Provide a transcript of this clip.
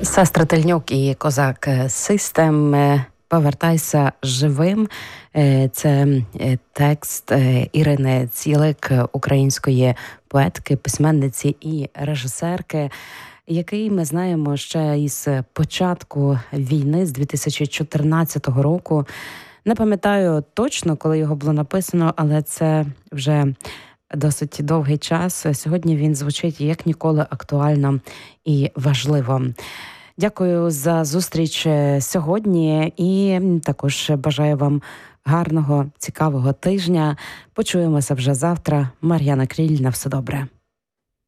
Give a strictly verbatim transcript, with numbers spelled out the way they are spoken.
Сестра Тельнюк і Козак Систем «Повертайся живим». Це текст Ірини Цілик, української поетки, письменниці і режисерки, який ми знаємо ще із початку війни, з дві тисячі чотирнадцятого року. Не пам'ятаю точно, коли його було написано, але це вже досить довгий час. Сьогодні він звучить як ніколи актуально і важливо. Дякую за зустріч сьогодні і також бажаю вам гарного, цікавого тижня. Почуємося вже завтра. Мар'яна Кріль, на все добре.